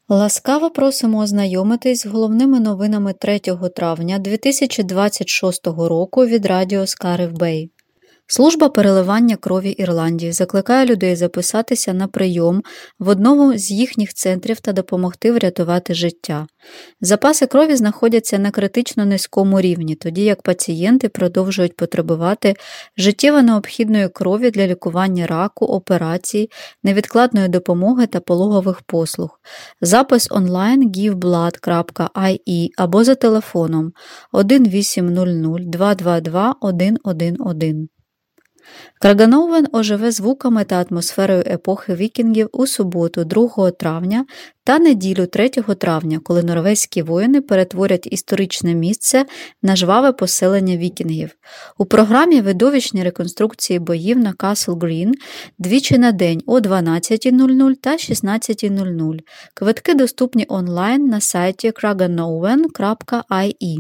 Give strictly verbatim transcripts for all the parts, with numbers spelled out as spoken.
Ласкаво просимо ознайомитись з головними новинами третього травня дві тисячі двадцять шостого року від радіо Скарів Бей. Служба переливання крові Ірландії закликає людей записатися на прийом в одному з їхніх центрів та допомогти врятувати життя. Запаси крові знаходяться на критично низькому рівні, тоді як пацієнти продовжують потребувати життєво необхідної крові для лікування раку, операцій, невідкладної допомоги та пологових послуг. Запис онлайн гів блад крапка ай і або за телефоном один вісім нуль нуль два два два один один один. Крагановен оживе звуками та атмосферою епохи вікінгів у суботу, другого травня та неділю, третього травня, коли норвезькі воїни перетворять історичне місце на жваве поселення вікінгів. У програмі видовищні реконструкції боїв на Касл Грін двічі на день о дванадцятій нуль нуль та шістнадцятій нуль нуль. Квитки доступні онлайн на сайті крагановен крапка ай і.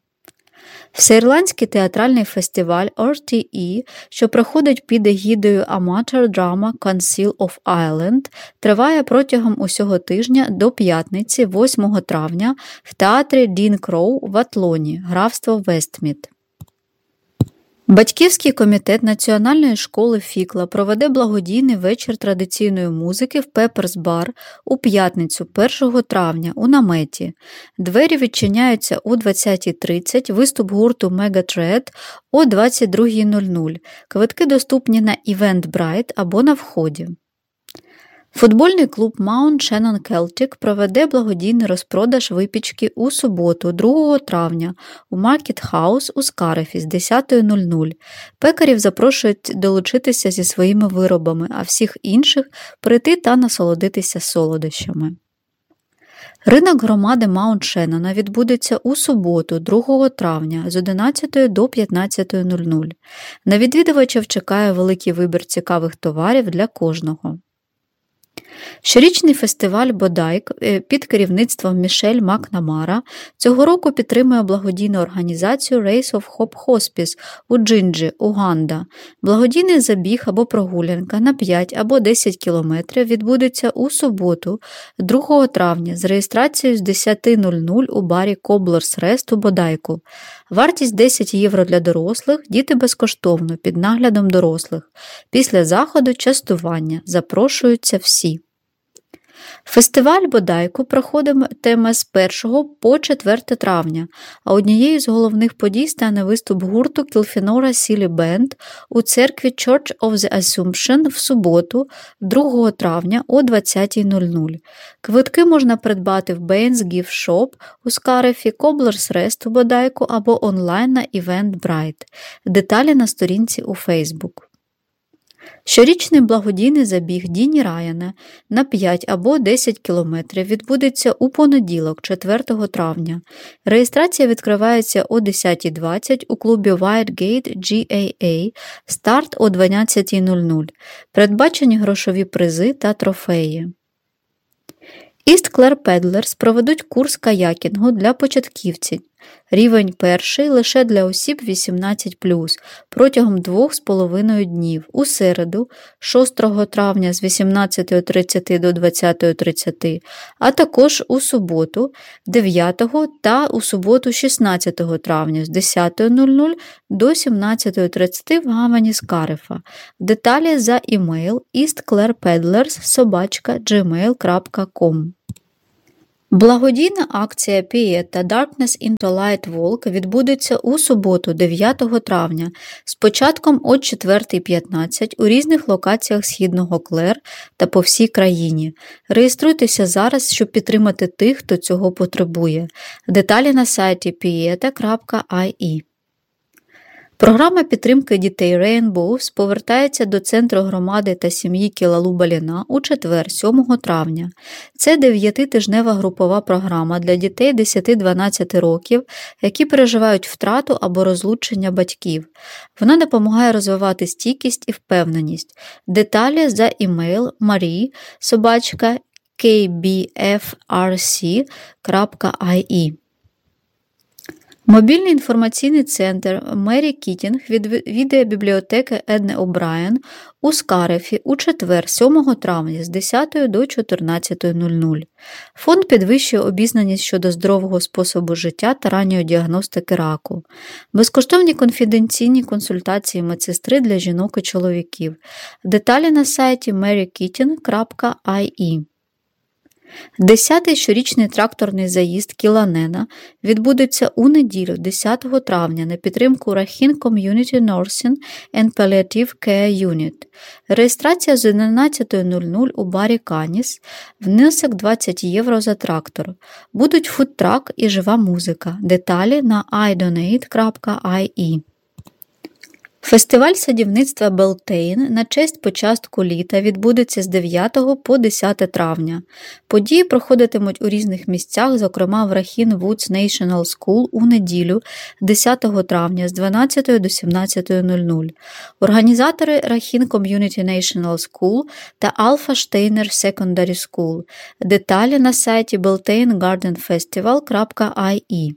Всеірландський театральний фестиваль ар ті і, що проходить під егідою Amateur Drama Council of Ireland, триває протягом усього тижня до п'ятниці, восьмого травня, в театрі Дін Кроу в Атлоні, графство Вестмід. Батьківський комітет Національної школи Фікла проведе благодійний вечір традиційної музики в Пепперс Бар у п'ятницю, першого травня, у наметі. Двері відчиняються о двадцятій тридцять, виступ гурту Megathread о двадцять другій нуль нуль. Квитки доступні на Eventbrite або на вході. Футбольний клуб Mount Shannon Celtic проведе благодійний розпродаж випічки у суботу, другого травня, у Market House у Скарефі з десятої нуль нуль. Пекарів запрошують долучитися зі своїми виробами, а всіх інших прийти та насолодитися солодощами. Ринок громади Маунт Шеннона відбудеться у суботу, другого травня, з одинадцятої до п'ятнадцятої нуль нуль. На відвідувачів чекає великий вибір цікавих товарів для кожного. Щорічний фестиваль Бодайк під керівництвом Мішель Макнамара цього року підтримує благодійну організацію Race of Hope Hospice у Джинджі, Уганда. Благодійний забіг або прогулянка на п'ять або десять кілометрів відбудеться у суботу, другого травня, з реєстрацією з десяти нуль нуль у барі Cobbler's Rest у Бодайку. Вартість десять євро для дорослих, діти безкоштовно, під наглядом дорослих. Після заходу частування. Запрошуються всі. Фестиваль Бодайку проходитиме з першого по четверте травня, а однією з головних подій стане виступ гурту Kilfenora Silly Band у церкві Church of the Assumption в суботу, другого травня о двадцятій нуль нуль. Квитки можна придбати в Baines Gift Shop у Скарефі, Cobbler's Rest у Бодайку або онлайн на Eventbrite. Деталі на сторінці у Facebook. Щорічний благодійний забіг Діні Райана на п'ять або десять кілометрів відбудеться у понеділок, четвертого травня. Реєстрація відкривається о десятій двадцять у клубі Whitegate джі ей ей, старт о дванадцятій нуль нуль. Передбачені грошові призи та трофеї. East Clare Paddlers проведуть курс каякінгу для початківців. Рівень перший лише для осіб вісімнадцять плюс, протягом двох з половиною днів, у середу, шостого травня з вісімнадцятої тридцять до двадцятої тридцять, а також у суботу, дев'ятого та у суботу, шістнадцятого травня з десятої нуль нуль до сімнадцятої тридцять в гавані Скарефа. Деталі за імейл eastclarepaddlers собачка джимейл крапка ком. Благодійна акція Pieta Darkness into Light Walk відбудеться у суботу, дев'ятого травня, з початком о четвертій п'ятнадцять у різних локаціях Східного Клер та по всій країні. Реєструйтеся зараз, щоб підтримати тих, хто цього потребує. Деталі на сайті pieta крапка ай і. Програма підтримки дітей Rainbows повертається до Центру громади та сім'ї Кілалу-Баліна у четвер, сьомого травня. Це дев'ятитижнева групова програма для дітей десять-дванадцять років, які переживають втрату або розлучення батьків. Вона допомагає розвивати стійкість і впевненість. Деталі за імейл marie собачка кей бі еф ар сі крапка ай і. Мобільний інформаційний центр Мері Кітінг від відеобібліотеки Едни О'Брайен у Скарефі у четвер, сьомого травня з десятої до чотирнадцятої нуль нуль. Фонд підвищує обізнаність щодо здорового способу життя та ранньої діагностики раку. Безкоштовні конфіденційні консультації медсестри для жінок і чоловіків. Деталі на сайті мері кітінг крапка ай і. Десятий щорічний тракторний заїзд Кіланена відбудеться у неділю, десятого травня, на підтримку Рахін Community Nursing and Palliative Care Unit. Реєстрація з одинадцятої нуль нуль у барі Каніс, внесок двадцять євро за трактор. Будуть фудтрак і жива музика. Деталі на ай донейт крапка ай і. Фестиваль садівництва Белтейн на честь початку літа відбудеться з дев'ятого по десяте травня. Події проходитимуть у різних місцях, зокрема в Рахін Woods National School у неділю, десятого травня з дванадцятої до сімнадцятої нуль нуль. Організатори Рахін Community National School та Alpha Steiner Secondary School. Деталі на сайті белтейн гарден фестивал крапка ай і.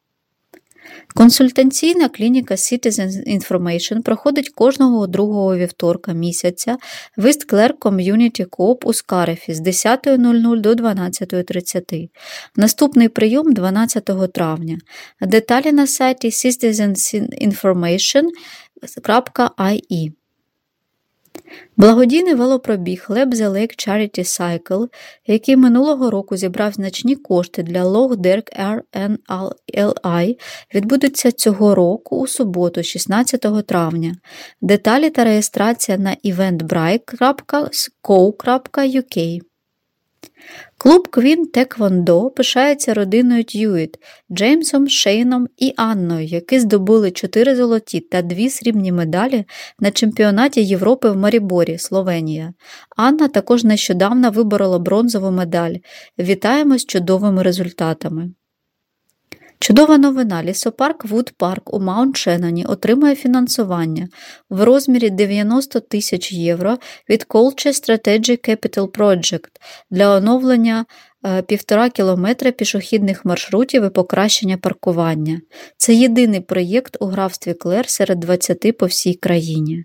Консультаційна клініка Citizen Information проходить кожного другого вівторка місяця в East Clare Community Co-op у Скарефі з десятої нуль нуль до дванадцятої тридцять. Наступний прийом дванадцятого травня. Деталі на сайті citizen information крапка ай і. Благодійний велопробіг Lap the Lake Charity Cycle, який минулого року зібрав значні кошти для Loch Derg ар ен ел ай, відбудеться цього року у суботу, шістнадцятого травня. Деталі та реєстрація на eventbrite крапка co крапка ю кей. Клуб Квін Теквондо пишається родиною Т'юїт, Джеймсом, Шейном і Анною, які здобули чотири золоті та дві срібні медалі на чемпіонаті Європи в Маріборі, Словенія. Анна також нещодавно виборола бронзову медаль. Вітаємо з чудовими результатами. Чудова новина. Лісопарк Вуд Парк у Маунт-Шеноні отримує фінансування в розмірі дев'яносто тисяч євро від Culture Strategic Capital Project для оновлення е, півтора кілометра пішохідних маршрутів і покращення паркування. Це єдиний проєкт у графстві Клер серед двадцяти по всій країні.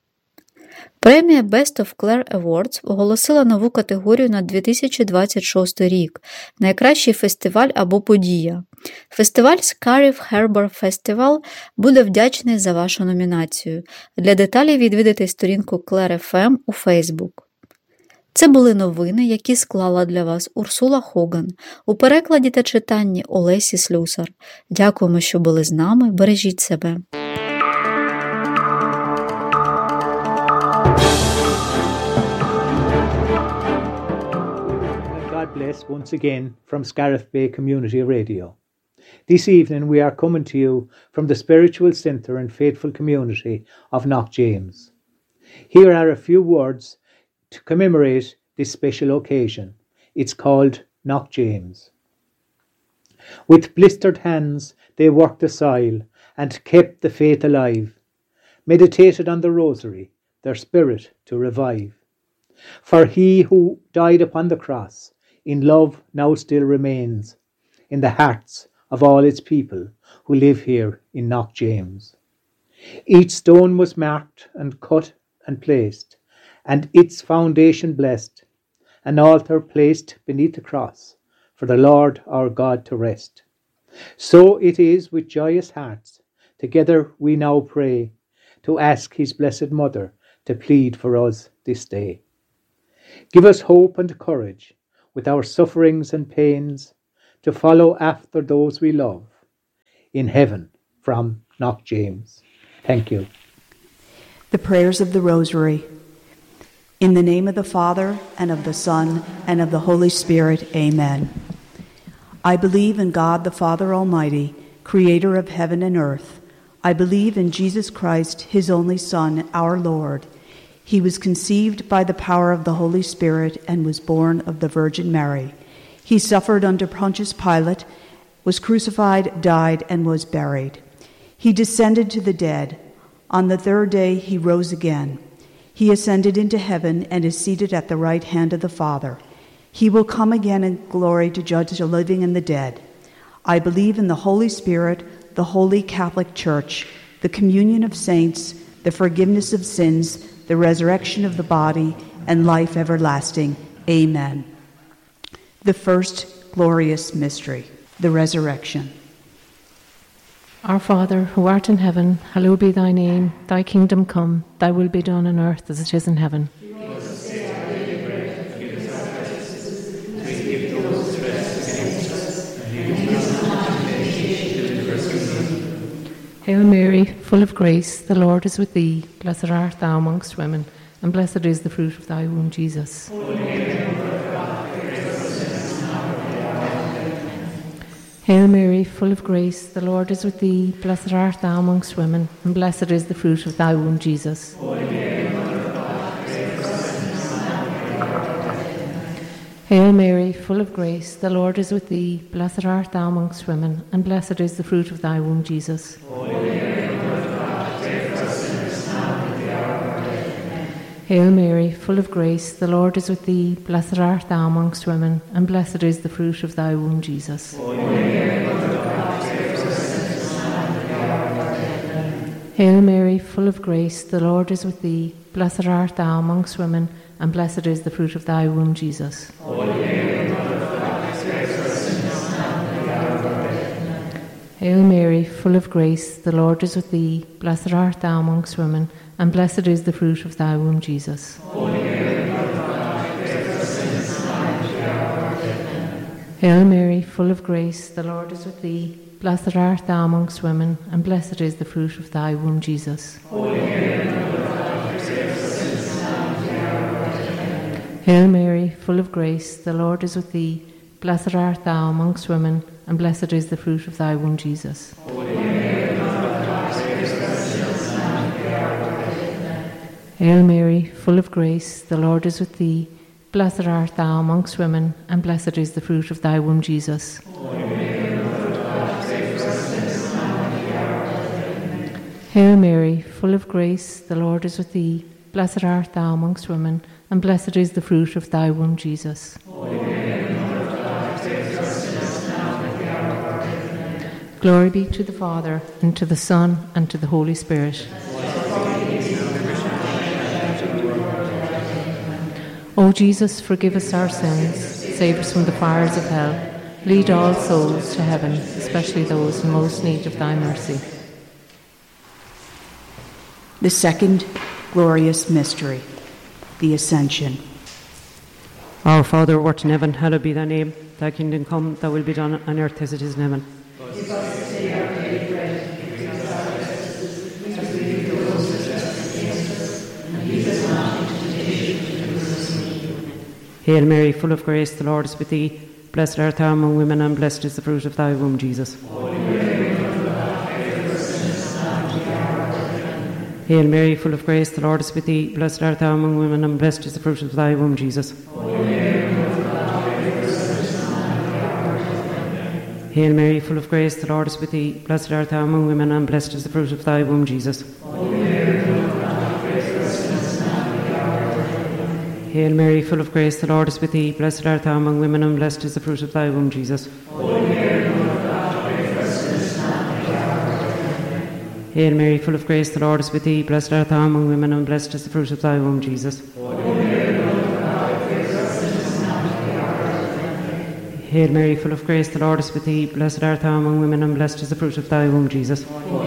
Премія Best of Clare Awards оголосила нову категорію на дві тисячі двадцять шостий рік – найкращий фестиваль або подія. Фестиваль Scariff Harbour Festival буде вдячний за вашу номінацію. Для деталей відвідайте сторінку Clare еф ем у Facebook. Це були новини, які склала для вас Урсула Хоган у перекладі та читанні Олесі Слюсар. Дякуємо, що були з нами. Бережіть себе. God bless once again from Scariff Bay Community Radio. This evening we are coming to you from the spiritual centre and faithful community of Knock James. Here are a few words to commemorate this special occasion. It's called Knock James. With blistered hands they worked the soil and kept the faith alive, meditated on the rosary, their spirit to revive. For he who died upon the cross in love now still remains in the hearts of all its people who live here in Knock James. Each stone was marked and cut and placed, and its foundation blessed, an altar placed beneath the cross for the Lord our God to rest. So it is with joyous hearts, together we now pray, to ask his blessed Mother to plead for us this day. Give us hope and courage with our sufferings and pains to follow after those we love in heaven from Knock James. Thank you. The prayers of the Rosary. In the name of the Father, and of the Son, and of the Holy Spirit, amen. I believe in God the Father Almighty, creator of heaven and earth. I believe in Jesus Christ, his only Son, our Lord. He was conceived by the power of the Holy Spirit and was born of the Virgin Mary. He suffered under Pontius Pilate, was crucified, died, and was buried. He descended to the dead. On the third day he rose again. He ascended into heaven and is seated at the right hand of the Father. He will come again in glory to judge the living and the dead. I believe in the Holy Spirit, the Holy Catholic Church, the communion of saints, the forgiveness of sins, the resurrection of the body, and life everlasting. Amen. The first glorious mystery, the resurrection. Our Father, who art in heaven, hallowed be thy name. Thy kingdom come, thy will be done on earth as it is in heaven. Hail Mary, full of grace, the Lord is with thee. Blessed art thou amongst women, and blessed is the fruit of thy womb, Jesus. Hail Mary, full of grace, the Lord is with thee. Blessed art thou amongst women, and blessed is the fruit of thy womb, Jesus. Hail Mary, full of grace, the Lord is with thee. Blessed art thou amongst women, and blessed is the fruit of thy womb, Jesus. Hail Mary, full of grace, the Lord is with thee. Blessed art thou amongst women, and blessed is the fruit of thy womb, Jesus. Hail Mary, full of grace, the Lord is with thee. Blessed art thou amongst women, and blessed is the fruit of thy womb, Jesus. Hail Mary, full of grace, the Lord is with thee. Blessed art thou amongst women, and blessed is the fruit of thy womb, Jesus. Hail Mary, full of grace, the Lord is with thee. Blessed art thou amongst women, and blessed is the fruit of thy womb, Jesus. Hail Mary, full of grace, the Lord is with thee. Blessed art thou amongst women, and blessed is the fruit of thy womb, Jesus. Hail Mary, full of grace, the Lord is with thee. Blessed art thou amongst women, and blessed is the fruit of thy womb, Jesus. Hail Mary, full of grace, the Lord is with thee. Blessed art thou amongst women, and blessed is the fruit of thy womb, Jesus. Glory be to the Father, and to the Son, and to the Holy Spirit. O Jesus, forgive us our sins, save us from the fires of hell, lead all souls to heaven, especially those in most need of thy mercy. The second glorious mystery, the Ascension. Our Father, who art in heaven, hallowed be thy name. Thy kingdom come, thy will be done on earth as it is in heaven. Give us this day our daily bread, and forgive us our trespasses, as we forgive those who trespass against us. And lead us not into temptation, but deliver us from evil. Hail Mary, full of grace, the Lord is with thee. Blessed art thou among women, and blessed is the fruit of thy womb, Jesus. Hail Mary, full of grace, the Lord is with thee. Blessed art thou among women, and blessed is the fruit of thy womb, Jesus. Hail Mary, full of grace, the Lord is with thee. Blessed art thou among women, and blessed is the fruit of thy womb, Jesus. Hail Mary, full of grace, the Lord is with thee. Blessed art thou among women, and blessed is the fruit of thy womb, Jesus. Hail Mary, full of grace, the Lord is with thee. Blessed art thou among women, and blessed is the fruit of thy womb, Jesus. Hail Mary, full of grace, the Lord is with thee. Blessed art thou among women, and blessed is the fruit of thy womb, Jesus.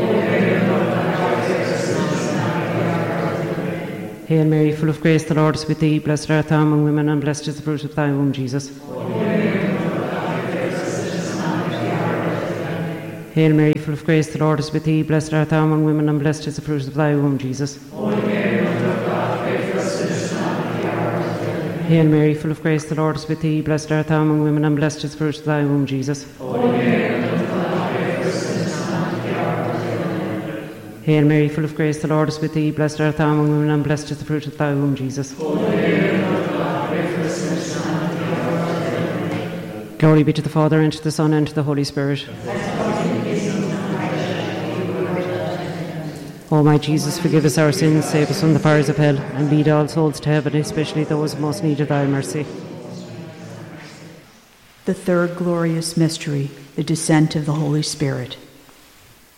Hail Mary, full of grace, the Lord is with thee. Blessed art thou among women, and blessed is the fruit of thy womb, Jesus. Hail Mary, full of grace, the Lord is with thee. Blessed art thou among women, and blessed is the fruit of thy womb, Jesus. Hail Mary, full of grace, the Lord is with thee. Blessed art thou among women, and blessed is the fruit of thy womb, Jesus. Hail Mary, full of grace, the Lord is with thee. Blessed art thou among women, and blessed is the fruit of thy womb, Jesus. Glory be to the Father, and to the Son, and to the Holy Spirit. O my Jesus, forgive us our sins, save us from the fires of hell, and lead all souls to heaven, especially those in most need of thy mercy. The third glorious mystery, the descent of the Holy Spirit.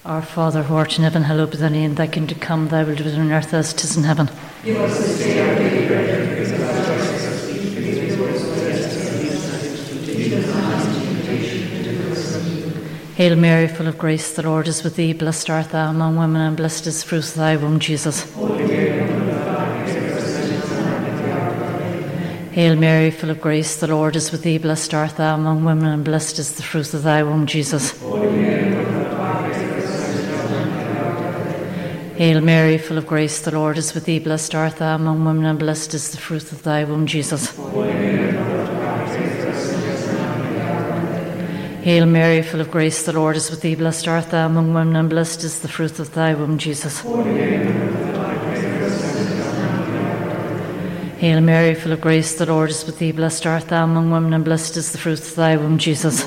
Our Father who art in heaven, hallowed be thy name. Thy kingdom come, thy will be done on earth as it is in heaven. Give us this day our daily bread, and forgive us our trespasses, forgive us our trespasses, lead us not into temptation, but deliver us from evil. Hail Mary, full of grace, the Lord is with thee. Blessed art thou among women, and blessed is the fruit of thy womb, Jesus. Holy Mary, Mother of God, pray for us sinners, now and at the hour of our death. Hail Mary, full of grace, the Lord is with thee. Blessed art thou among women, and blessed is the fruit of thy womb, Jesus. Holy Mary, Mother of God, pray for us sinners, now and at the hour of our death. Hail Mary, full of grace, the Lord is with thee. Blessed art thou among women, and blessed is the fruit of thy womb, Jesus. Holy Mary, Mother of God, pray for us sinners, now and at the hour of our death. Hail Mary, full of grace, the Lord is with thee. Blessed art thou among women, and blessed is the fruit of thy womb, Jesus. Holy Mary, Mother of God, pray for us sinners, now and at the hour of our death. Hail Mary, full of grace, the Lord is with thee. Blessed art thou among women, and blessed is the fruit of thy womb, Jesus.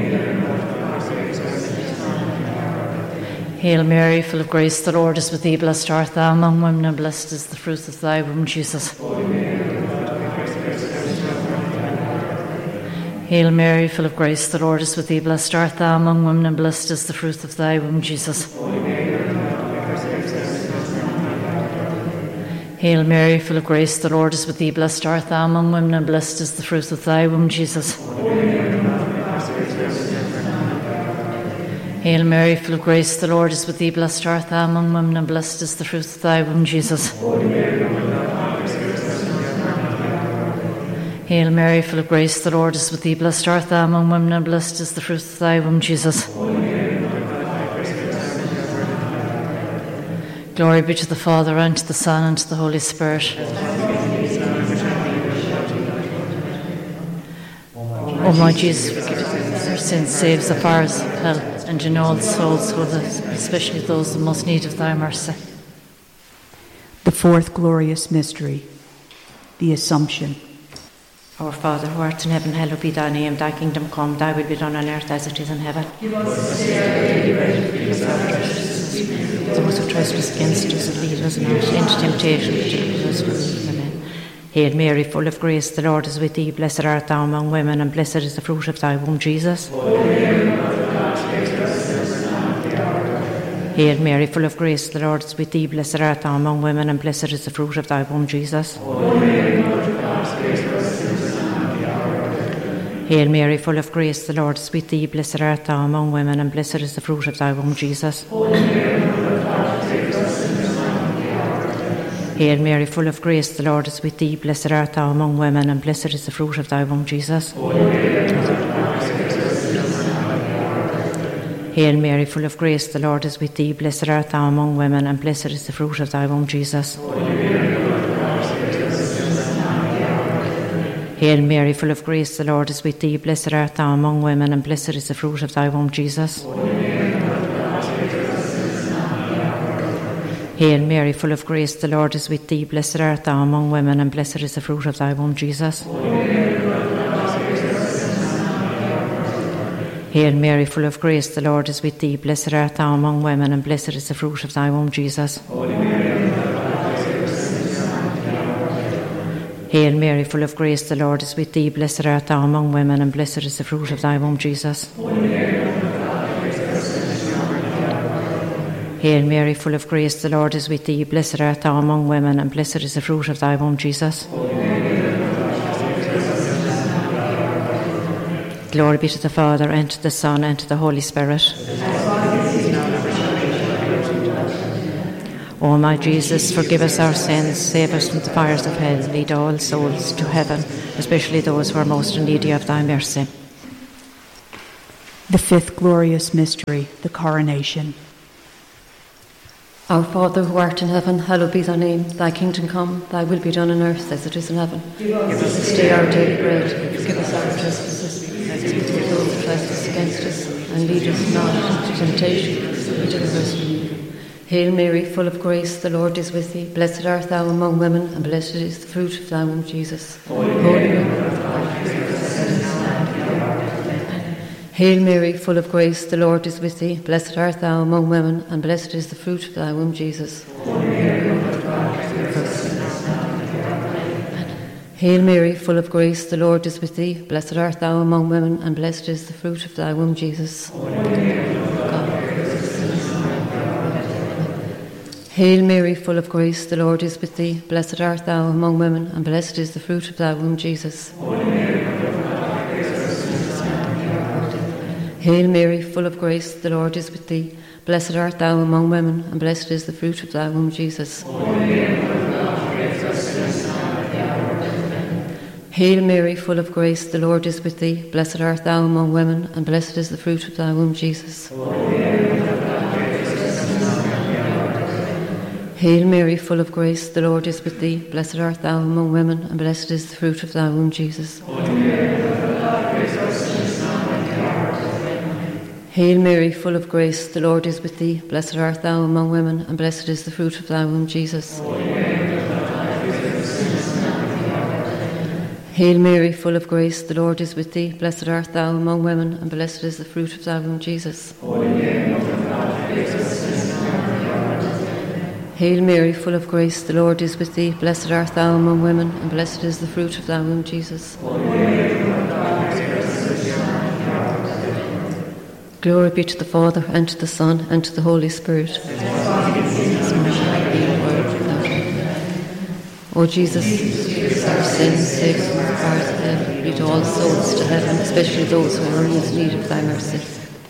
Hail Mary, full of grace, the Lord is with thee. Blessed art thou among women, and blessed is the fruit of thy womb, Jesus. Hail Mary, full of grace, the Lord is with thee. Blessed art thou among women, and blessed is the fruit of thy womb, Jesus. Hail Mary, full of grace, the Lord is with thee. Blessed art thou among women, and blessed is the fruit of thy womb, Jesus. Hail Mary, full of grace, the Lord is with thee. Blessed art thou among women, and blessed is the fruit of thy womb, Jesus. Hail Mary, full of grace, the Lord is with thee. Blessed art thou among women, and blessed is the fruit of thy womb, Jesus. Glory be to the Father, and to the Son, and to the Holy Spirit. O my Jesus, forgive us our sins, save us the fires of hell, and in all souls, especially those in most need of thy mercy. The fourth glorious mystery, the Assumption. Our Father, who art in heaven, hallowed be thy name. Thy kingdom come, thy will be done on earth as it is in heaven. Give us this day our daily bread, and forgive us our trespasses, those who trespass against us, and lead us not into temptation, but deliver us from evil. Amen. Hail Mary, full of grace, the Lord is with thee. Blessed art thou among women, and blessed is the fruit of thy womb, Jesus. Holy Mary, Mother of God, pray for us sinners, now and at the hour of our death. Hail Mary, full of grace, the Lord is with thee. Blessed art thou among women, and blessed is the fruit of thy womb, Jesus. Holy Mary, Mother of God, pray for us sinners, now and at the hour of our death. Hail Mary, full of grace, the Lord is with thee. Blessed art thou among women, and blessed is the fruit of thy womb, Jesus. Holy Mary, Mother of God, pray for us sinners, now and at the hour of our death. Hail Mary, full of grace, the Lord is with thee. Blessed art thou among women, and blessed is the fruit of thy womb, Jesus. Holy Mary, Mother of God, pray for us sinners, now and at the hour of our death. Hail Mary, full of grace, the Lord is with thee. Blessed art thou among women, and blessed is the fruit of thy womb, Jesus. Hail Mary, full of grace, the Lord is with thee. Blessed art thou among women, and blessed is the fruit of thy womb, Jesus. Hail Mary, full of grace, the Lord is with thee. Blessed art thou among women, and blessed is the fruit of thy womb, Jesus. Hail Mary, full of grace, the Lord is with thee. Blessed art thou among women, and blessed is the fruit of thy womb, Jesus. Hail Mary, full of grace, the Lord is with thee. Blessed art thou among women, and blessed is the fruit of thy womb, Jesus. Hail Mary, full of grace, the Lord is with thee. Blessed art thou among women, and blessed is the fruit of thy womb, Jesus. Glory be to the Father, and to the Son, and to the Holy Spirit. O my Jesus, forgive us our sins, save us from the fires of hell, lead all souls to heaven, especially those who are most needy of thy mercy. The fifth glorious mystery, the Coronation. Our Father, who art in heaven, hallowed be thy name. Thy kingdom come, thy will be done on earth as it is in heaven. Give us this day our daily bread, and forgive us our trespasses, as we forgive those who trespass against us, and lead us not into temptation, but deliver us from evil. Hail Mary, full of grace, the Lord is with thee. Blessed art thou among women, and blessed is the fruit of thy womb, Jesus. Holy Mary, Mother of God, pray for us sinners, now and at the hour of our death. Hail Mary, full of grace, the Lord is with thee. Blessed art thou among women, and blessed is the fruit of thy womb, Jesus. Holy Mary, Mother of God, pray for us sinners, now and at the hour of our death. Hail Mary, full of grace, the Lord is with thee. Blessed art thou among women, and blessed is the fruit of thy womb, Jesus. Holy Mary, Mother of God, pray for us sinners, now and at the hour of our death. Hail Mary, full of grace, the Lord is with thee. Blessed art thou among women, and blessed is the fruit of thy womb, Jesus. Hail Mary, full of grace, the Lord is with thee. Blessed art thou among women, and blessed is the fruit of thy womb, Jesus. Hail Mary, full of grace, the Lord is with thee. Blessed art thou among women, and blessed is the fruit of thy womb, Jesus. Hail Mary, full of grace, the Lord is with thee. Blessed art thou among women, and blessed is the fruit of thy womb, Jesus. Hail Mary, full of grace, the Lord is with thee. Blessed art thou among women, and blessed is the fruit of thy womb, Jesus. Hail Mary, full of grace, the Lord is with thee. Blessed art thou among women, and blessed is the fruit of thy womb, Jesus. Hail Mary, full of grace, the Lord is with thee. Blessed art thou among women, and blessed is the fruit of thy womb, Jesus. Glory be to the Father, and to the Son, and to the Holy Spirit. O Jesus, forgive our sins, save us from the fires of hell, lead all souls to heaven, especially those who are in most need of thy mercy.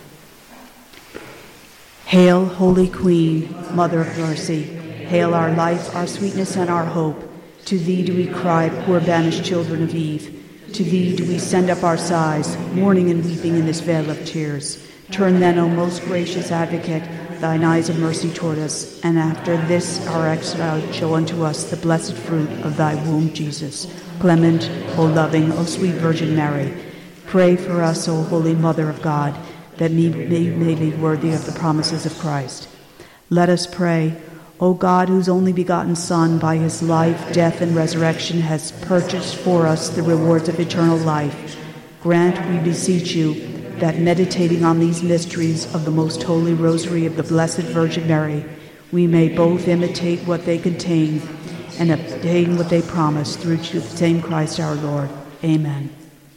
Hail, Holy Queen, Mother of Mercy. Hail our life, our sweetness, and our hope. To thee do we cry, poor banished children of Eve. To thee do we send up our sighs, mourning and weeping in this vale of tears. Turn then, O most gracious Advocate, thine eyes of mercy toward us, and after this our exile show unto us the blessed fruit of thy womb, Jesus. Clement, O loving, O sweet Virgin Mary, pray for us, O Holy Mother of God, that we may be made worthy of the promises of Christ. Let us pray. O God, whose only begotten Son, by his life, death, and resurrection, has purchased for us the rewards of eternal life, grant, we beseech you, that meditating on these mysteries of the most holy rosary of the Blessed Virgin Mary, we may both imitate what they contain and obtain what they promise, through the same Christ our Lord. Amen.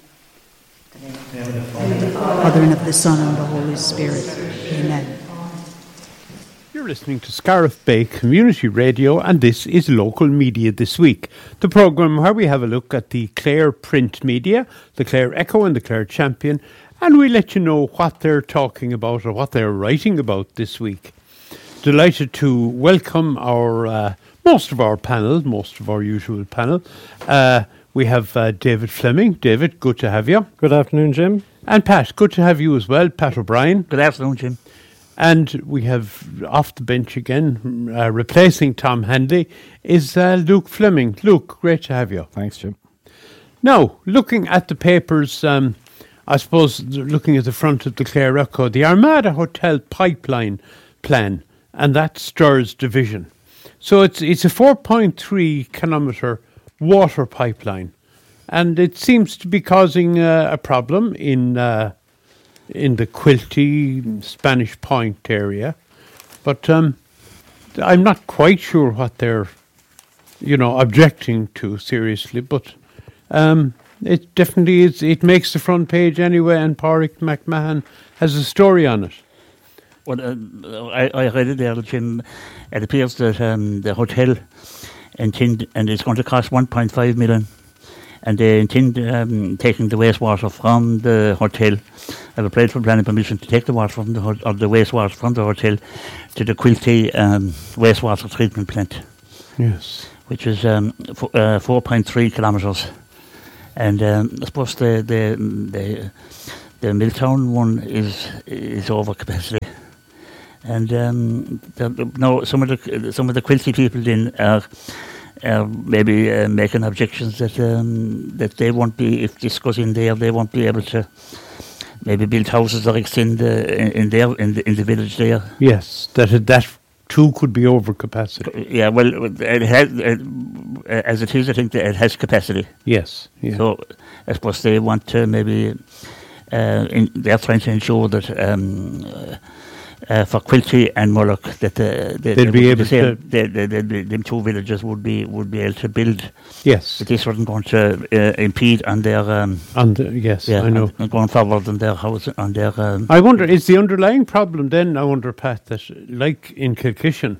Father, and of the Son, and of the Holy Spirit. Amen. You're listening to Scariff Bay Community Radio, and this is Local Media This Week, the programme where we have a look at the Clare print media, the Clare Echo and the Clare Champion, and we let you know what they're talking about or what they're writing about this week. Delighted to welcome our uh, most of our panel, most of our usual panel. Uh, we have uh, David Fleming. David, good to have you. Good afternoon, Jim. And Pat, good to have you as well. Pat O'Brien. Good afternoon, Jim. And we have off the bench again, uh, replacing Tom Handley, is uh, Luke Fleming. Luke, great to have you. Thanks, Jim. Now, looking at the papers, um, I suppose looking at the front of the Clare Echo, the Armada Hotel pipeline plan, and that stirs division. So it's it's a four point three kilometre water pipeline, and it seems to be causing uh, a problem in uh, in the Quilty, Spanish Point area. But um, I'm not quite sure what they're, you know, objecting to seriously, but um, it definitely is. It makes the front page anyway, and Pádraig McMahon has a story on it. Well, uh, I, I read it there, Jim. It appears that um, the hotel intend, and it's going to cost one point five million, and they intend um, taking the wastewater from the hotel. I've applied for planning permission to take the water from the ho- or the wastewater from the hotel to the Quilty um, wastewater treatment plant. Yes, which is um, f- uh, four point three kilometres. And um, I suppose the the the, the Milltown one is is over capacity, and um, the, no, some of the some of the Quilty people then are, are maybe uh, making objections that um, that they won't be, if this goes in there, they won't be able to maybe build houses or extend uh, in, in there in the in the village there. Yes, that that too could be over capacity. Yeah, well, it has, it, as it is, I think that it has capacity. Yes. Yeah. So I suppose they want to maybe, uh, in, they're trying to ensure that um, uh, uh, for Quilty and Murlock that the, the, they'd be able same, to, the, the, the, the, them two villages would be would be able to build. Yes. That this wasn't going to uh, impede on their. Um, on the, yes, yeah, I know. On, going forward on their house, on their. Um, I wonder, is the underlying problem then? I wonder, Pat, that like in Kilkishen,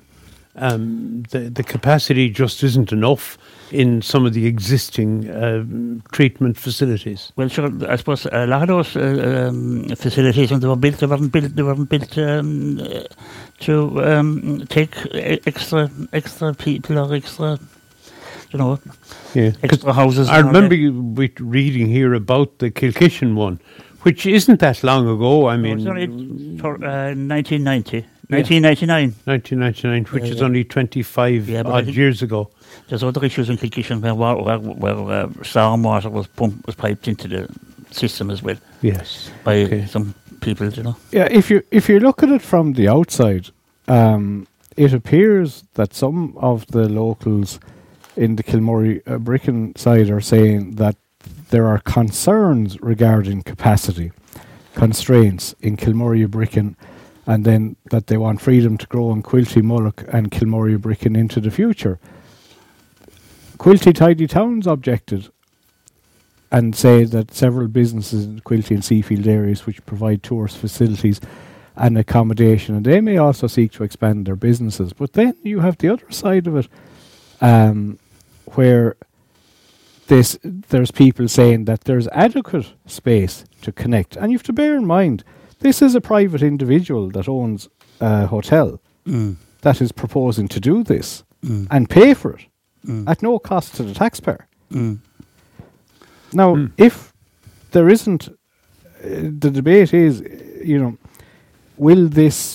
um, the, the capacity just isn't enough in some of the existing um, treatment facilities. Well, sure, I suppose a lot of those uh, um, facilities, when they were built, they weren't built, they weren't built um, uh, to um, take extra extra people or extra, you know, yeah. extra houses. I remember you we reading here about the Kilkishen one, which isn't that long ago. I mean, no, it's only for, uh, nineteen ninety. nineteen ninety-nine. nineteen ninety-nine, which yeah, is yeah. only twenty-five yeah, odd years ago. There's other issues in Kilkishen where, where, where uh, storm water was pumped, was piped into the system as well. Yes. By okay. some people, you know. Yeah, if you if you look at it from the outside, um, it appears that some of the locals in the Kilmorey uh, Bricken side are saying that there are concerns regarding capacity constraints in Kilmorey Bricken, and then that they want freedom to grow in Quilty, Mullock and Kilmorey Bricken into the future. Quilty Tidy Towns objected and say that several businesses in Quilty and Seafield areas which provide tourist facilities and accommodation, and they may also seek to expand their businesses. But then you have the other side of it, um, where this there's people saying that there's adequate space to connect. And you have to bear in mind, this is a private individual that owns a hotel mm. that is proposing to do this mm. and pay for it mm. at no cost to the taxpayer. Mm. Now, mm. if there isn't, uh, the debate is, you know, will this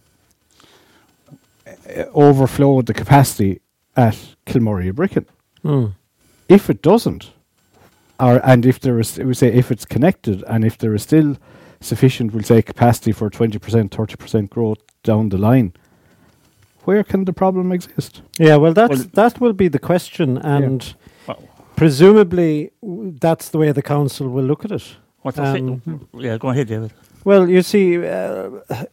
uh, overflow the capacity at Kilmorey Bricken? Mm. If it doesn't, or and if there is, we say if it's connected, and if there is still sufficient, we'll say, capacity for twenty percent, thirty percent growth down the line, where can the problem exist? Yeah, well, that's well, that will be the question, and yeah. well, presumably w- that's the way the council will look at it. What's um, the yeah, go ahead, David. Well, you see, uh,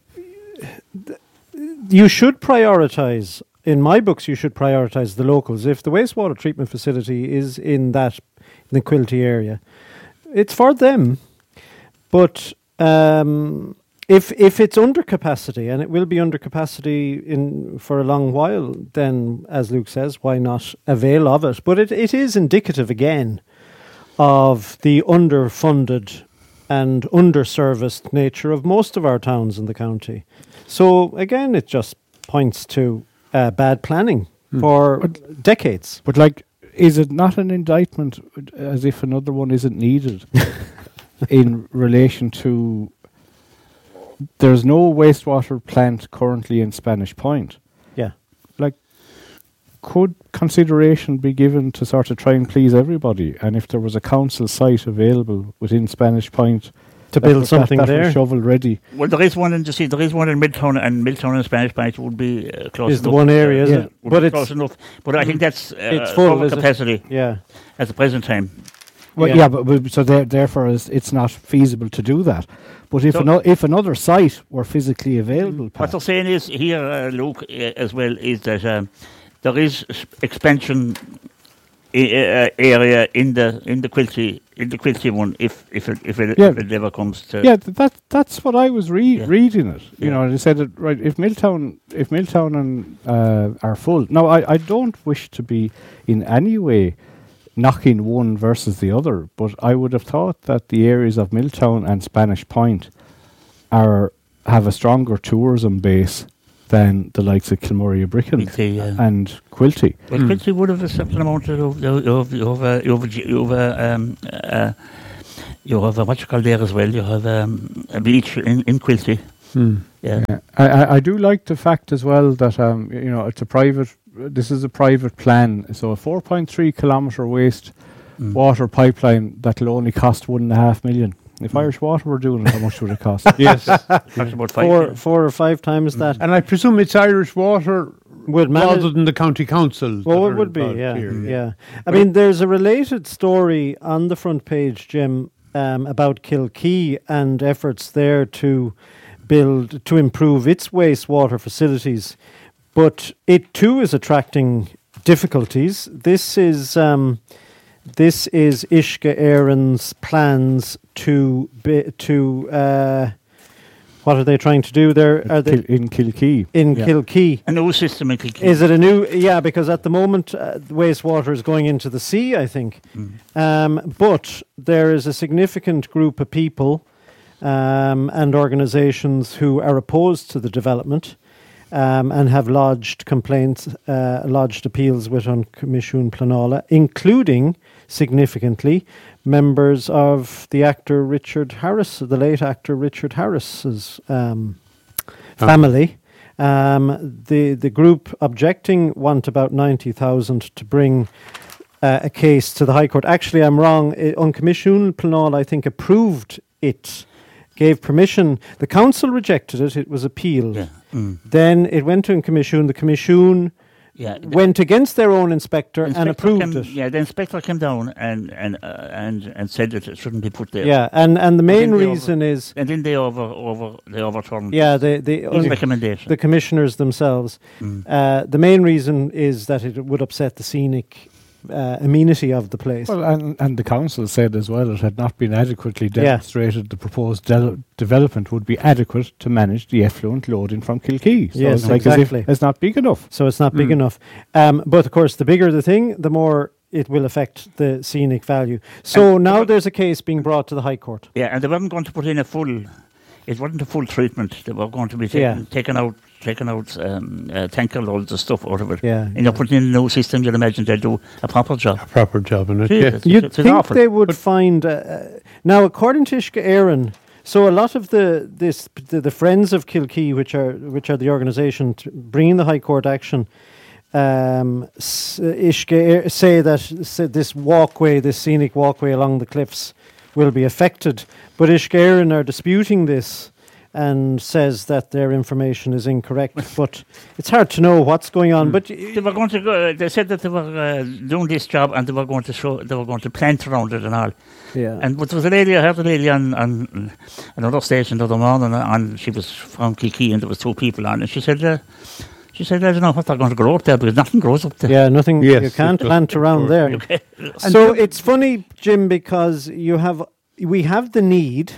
th- you should prioritise. In my books, you should prioritise the locals. If the wastewater treatment facility is in that in the Quilty area, it's for them. But um, if if it's under capacity, and it will be under capacity in for a long while, then, as Luke says, why not avail of it? But it, it is indicative again of the underfunded and underserviced nature of most of our towns in the county. So again, it just points to uh, bad planning hmm. for but, decades. But like, is it not an indictment as if another one isn't needed in relation to there's no wastewater plant currently in Spanish Point? Yeah. Like, could consideration be given to sort of try and please everybody? And if there was a council site available within Spanish Point to build something that, that there, shovel ready. Well, there is one in. You see, there is one in Milltown, and Milltown and Spanish Point would be uh, close. Is enough. the one area, is yeah. it? But it's close enough. But I think that's uh, it's full of capacity. It? Yeah, at the present time. Well, yeah, yeah but, but so there, therefore, is, it's not feasible to do that. But if so ano- if another site were physically available, what they're saying is here, uh, Luke, uh, as well, is that um, there is expansion I- uh, area in the in the Quilty in the Quilty one. If if it if it, yeah. if it ever comes to yeah, that that's what I was re- yeah. reading it. You yeah. know, they said it right. If Milltown if Milltown and uh, are full now, I, I don't wish to be in any way knocking one versus the other, but I would have thought that the areas of Milltown and Spanish Point are have a stronger tourism base than the likes of Kilmorey Bricken yeah. and Quilty. Well, mm. Quilty would have a certain amount of of of of um uh, you have a what you call there as well. You have um, a beach in in Quilty. Mm. Yeah, yeah. I, I I do like the fact as well that um you know it's a private. This is a private plan, so a four point three kilometre waste mm. water pipeline that'll only cost one and a half million. If mm. Irish Water were doing it, how much would it cost? Yes, that's about five, four, yeah. four or five times mm. that. And I presume it's Irish Water would rather than the county council. Well, it would be, yeah, here, yeah. yeah. I mean, there's a related story on the front page, Jim, um, about Kilkee and efforts there to build to improve its wastewater facilities. But it too is attracting difficulties. This is um, this is Ishka Aaron's plans to be, to uh, What are they trying to do there? Are they Kil- in Kilkee. in Yeah. Kilkee? A new system in Kilkee. Is it a new? Yeah, because at the moment uh, the wastewater is going into the sea, I think. Mm. Um, but there is a significant group of people um, and organisations who are opposed to the development um, and have lodged complaints, uh, lodged appeals with on Comisiún Pleanála, including significantly members of the actor Richard Harris, the late actor Richard Harris's um, family. Um, the the group objecting want about ninety thousand to bring uh, a case to the High Court. Actually, I'm wrong. I, on Comisiún Pleanála, I think approved it, gave permission. The council rejected it. It was appealed. Yeah. Mm. Then it went to a commission. The commission Yeah, went against their own inspector, and inspector approved came, it. Yeah, the inspector came down and and uh, and and said that it shouldn't be put there. Yeah, and, and the main then they reason over, is and then they over over they overturned. yeah the the his recommendation. the commissioners themselves. Mm. Uh, the main reason is that it would upset the scenic uh, amenity of the place. Well, and, and the council said as well it had not been adequately Yeah. demonstrated the proposed de- development would be adequate to manage the effluent loading from Kilkee. So Yes, it's like as if exactly. it's not big enough. So it's not big Mm. enough. Um, but of course, the bigger the thing, the more it will affect the scenic value. So And- now there's a case being brought to the High Court. Yeah, and they weren't going to put in a full. It wasn't a full treatment. They were going to be taking, Yeah. taken out, taken out um, uh, tanker loads of stuff out of it. Yeah, And you're putting in a new system. You'd imagine they'd do a proper job. A proper job in it, Yeah, yeah. it's- You'd it's an think awful- they would find uh, uh, now, according to Ishka Aaron. So a lot of the this the, the Friends of Kilkee, which are which are the organisation t- bringing the High Court action, um, s- Ishka Ar- say that say this walkway, this scenic walkway along the cliffs, will be affected. But Ishka Aaron are disputing this and says that their information is incorrect. But it's hard to know what's going on. But y- They were going to go. They said that they were uh, doing this job and they were going to show. They were going to plant around it and all. yeah, And but there was a lady. I heard a lady on, on another station the other morning, and she was from Kilkee, and there was two people on, and she said, uh, she said, I don't know what they're going to grow up there because nothing grows up there. yeah, nothing. Yes, you can't it does, plant of around course. there. Okay. So it's funny, Jim, because you have we have the need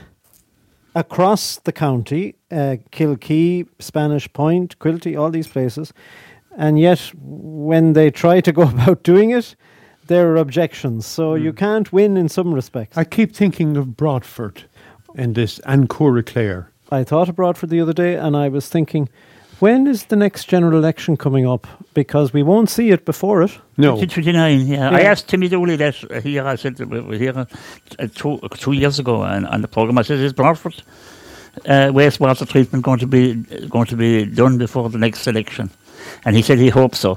across the county, uh, Kilkee, Spanish Point, Quilty, all these places, and yet when they try to go about doing it, there are objections. So you can't win in some respects. I keep thinking of Broadford in this and Clare. I thought of Broadford the other day, and I was thinking, when is the next general election coming up? Because we won't see it before it. No, twenty twenty-nine, yeah. I Yeah. asked Timmy Dooley that uh, here. I said that we were here uh, two, uh, two years ago on, on the programme. I said, is Broadford uh, wastewater treatment going to be uh, going to be done before the next election? And he said he hopes so.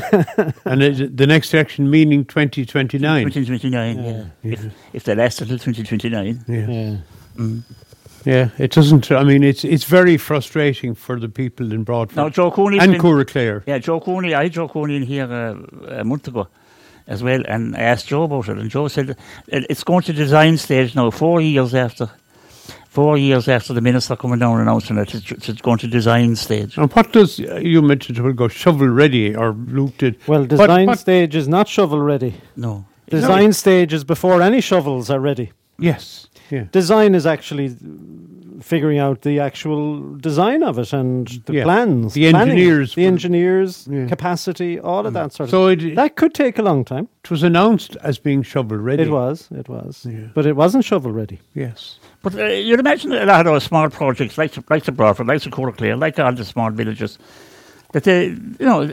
and is it the next election meaning twenty twenty-nine. twenty twenty-nine, yeah. Yeah. If, if they last until twenty twenty-nine. Yeah. Yeah. Mm. Yeah, it doesn't. I mean, it's it's very frustrating for the people in Broadford Now, Joe Cooney. and Clare. Yeah, Joe Cooney. I had Joe Cooney in here uh, a month ago as well, and I asked Joe about it, and Joe said it, it's going to design stage now, four years after. Four years after the minister coming down and announcing it, it's, it's going to design stage. And what does uh, you mentioned it will go shovel ready or Luke did? Well, What- design what- stage is not shovel ready. No. Design stage is before any shovels are ready. Yes. Yeah. Design is actually figuring out the actual design of it and the Yeah. plans, The planning, engineers the will- engineers, Yeah. capacity, all of that sort of. So it, That could take a long time. it was announced as being shovel ready. It was, it was, Yeah. but it wasn't shovel ready. Yes. But uh, you'd imagine a lot of those small projects, like like the Broadford, like the Clare, like all the small villages, that they, you know, uh,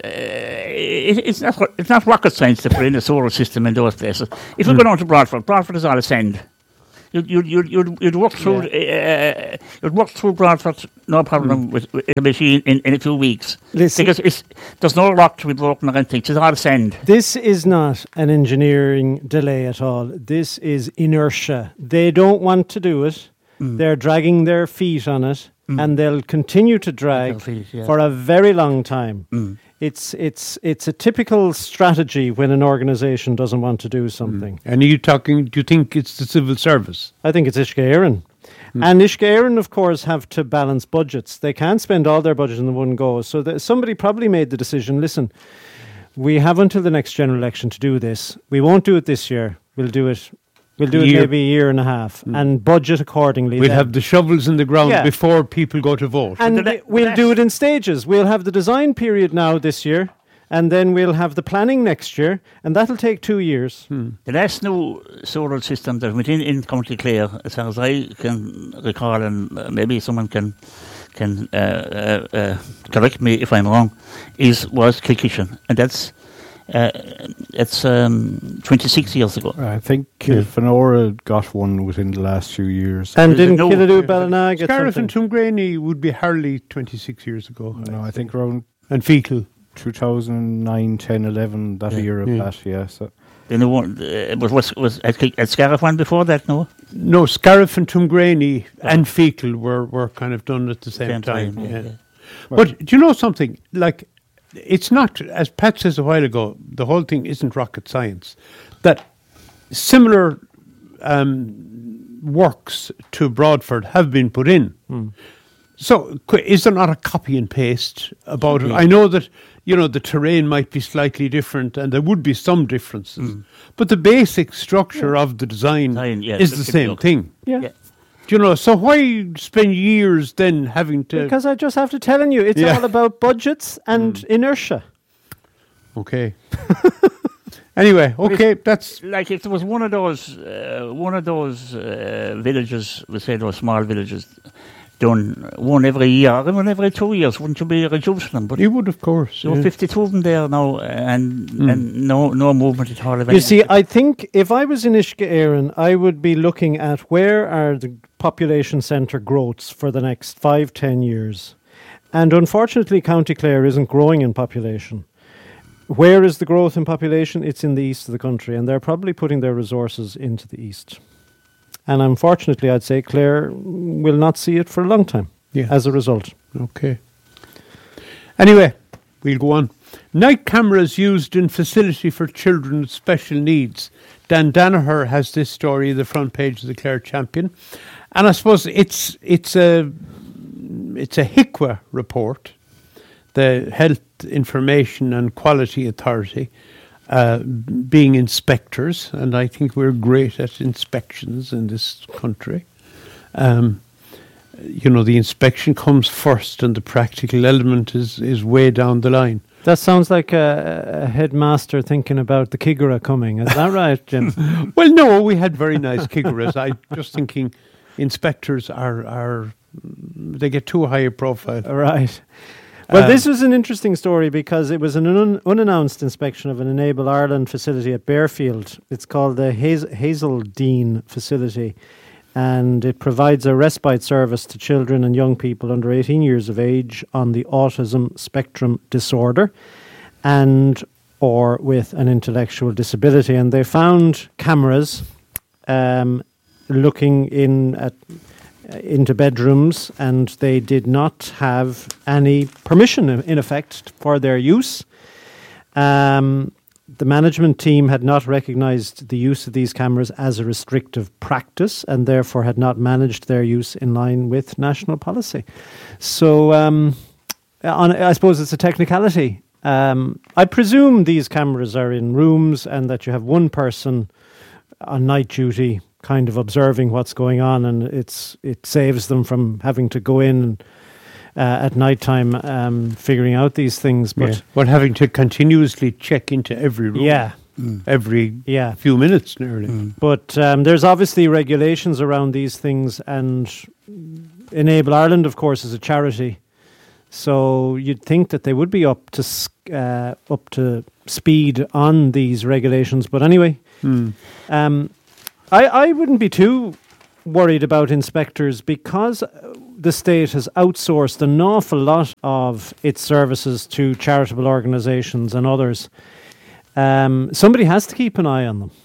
it, it's not it's not rocket science to put in a solar system in those places. If you go down to Broadford, Broadford is all a sand. You'd you'd you'd you'd, you'd work through uh, you'd work through Broadford, no problem with, with a machine in, in a few weeks. Listen. Because it's there's no rock to be broken or anything. It's all sand. This is not an engineering delay at all. This is inertia. They don't want to do it. Mm. They're dragging their feet on it, Mm. and they'll continue to drag Their feet, yeah. for a very long time. Mm. It's it's it's a typical strategy when an organisation doesn't want to do something. And are you talking? Do you think it's the civil service? I think it's Ishka Aaron. And Ishka Aaron, of course, have to balance budgets. They can't spend all their budget in one go. So that somebody probably made the decision, listen, we have until the next general election to do this. We won't do it this year. We'll do it We'll do it Year- maybe a year and a half and budget accordingly. We'll then. have the shovels in the ground Yeah. before people go to vote. And The la- we- we'll last- do it in stages. We'll have the design period now this year, and then we'll have the planning next year, and that'll take two years. The last new solar system that went in in County Clare, as far as I can recall, and uh, maybe someone can can uh, uh, uh, correct me if I'm wrong, is was Kilkishen, and that's uh, it's um, twenty-six years ago. I think Kilfenora got one within the last few years. And Is it didn't no- Killadoo Ballina get Scariff something? and Tumgraney would be hardly twenty-six years ago. No, I think around And Fecal. two thousand nine, ten, eleven, that Yeah. year of Yeah. that, yeah. So. The new one uh, was was was at, Kil- at Scariff one before that, no? No, Scariff and Tumgraney and Fecal were, were kind of done at the same, Same time. time, yeah, yeah. yeah. But do you know something? Like, it's not, as Pat says a while ago, the whole thing isn't rocket science. That similar um, works to Broadford have been put in. So, qu- is there not a copy and paste about it? I know that, you know, the terrain might be slightly different and there would be some differences, but the basic structure of the design Design, yeah, is that the could be same okay. thing. Yeah. Yeah. Do you know, so why spend years then having to... Because I just have to telling you, it's Yeah. all about budgets and inertia. Okay. Anyway, okay, that's... Like if there was one of those, uh, one of those uh, villages, let's say those small villages, done one every year, or one every two years, wouldn't you be reducing them? But You would, of course. there were yeah. fifty-two of them there now, and and no no movement at all. of You any- see, I think if I was in Ishka Éireann, I would be looking at where are the population centre growths for the next five, ten years. And unfortunately, County Clare isn't growing in population. Where is the growth in population? It's in the east of the country, and they're probably putting their resources into the east. And unfortunately, I'd say Clare will not see it for a long time Yeah. as a result. Okay. Anyway, we'll go on. Night cameras used in facility for children with special needs. Dan Danaher has this story, the front page of the Clare Champion. And I suppose it's it's a it's a H I C W A report, the Health Information and Quality Authority, uh, being inspectors, and I think we're great at inspections in this country. Um, you know, the inspection comes first and the practical element is, is way down the line. That sounds like a, a headmaster thinking about the Kigura coming. Is that right, Jim? Well, no, we had very nice Kiguras. I just thinking inspectors are, are they get too high a profile. Right. Well, Um, this was an interesting story because it was an un- unannounced inspection of an Enable Ireland facility at Bearfield. It's called the Haz- Hazeldean facility, and it provides a respite service to children and young people under eighteen years of age on the autism spectrum disorder and or with an intellectual disability. And they found cameras um, looking in at into bedrooms, and they did not have any permission, in effect, for their use. Um, the management team had not recognised the use of these cameras as a restrictive practice, and therefore had not managed their use in line with national policy. So, um, on, I suppose it's a technicality. Um, I presume these cameras are in rooms, and that you have one person on night duty kind of observing what's going on, and it's it saves them from having to go in uh, at night time um, figuring out these things. But Yeah. But having to continuously check into every room. yeah, Every yeah. few minutes nearly. But um, there's obviously regulations around these things, and Enable Ireland, of course, is a charity, so you'd think that they would be up to s- uh, up to speed on these regulations. But anyway, Hmm. um, I, I wouldn't be too worried about inspectors because uh, the state has outsourced an awful lot of its services to charitable organisations and others. Um, somebody has to keep an eye on them.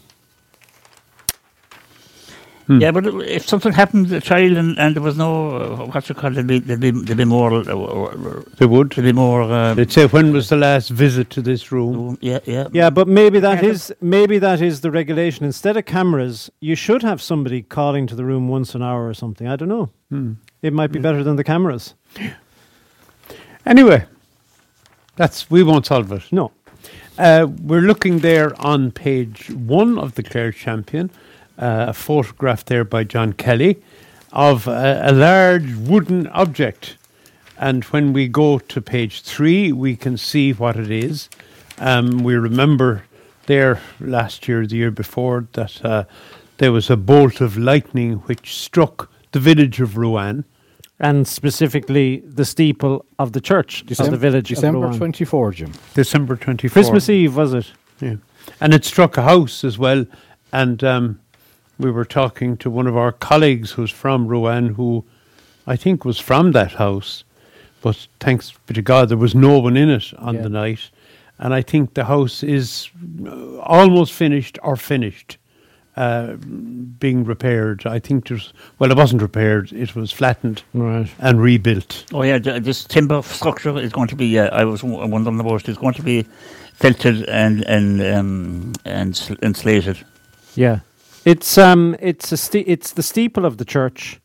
Yeah, but if something happened to a child and, and there was no, uh, what you call it, there'd be, there'd be, there'd be more... Uh, uh, They would. there'd be more... Um, They'd say, when was the last visit to this room? yeah, yeah. Yeah, but maybe that Yeah, is maybe that is the regulation. Instead of cameras, you should have somebody calling to the room once an hour or something. I don't know. Hmm. It might be better than the cameras. Anyway, that's we won't solve it. No. Uh, we're looking there on page one of the Clare Champion. uh, a photograph there by John Kelly of a, a large wooden object. And when we go to page three, we can see what it is. Um, we remember there last year, the year before, that uh, there was a bolt of lightning which struck the village of Rouen. And specifically the steeple of the church December, of the village December of Rouen. twenty-fourth, Jim. December twenty-fourth. Christmas Eve, was it? Yeah. And it struck a house as well. And um, we were talking to one of our colleagues who's from Rouen, who I think was from that house. But thanks be to God, there was no one in it on Yeah. the night. And I think the house is uh, almost finished or finished. Uh, being repaired. I think there's, well, it wasn't repaired, it was flattened right. and rebuilt. Oh yeah, th- this timber structure is going to be, uh, I was w- wondering about it, it's going to be felted and and um, and, sl- and slated. Yeah. It's um it's a ste- it's the steeple of the church.